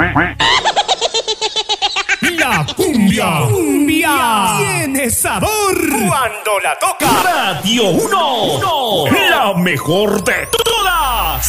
La cumbia tiene sabor cuando la toca Radio 1, la mejor de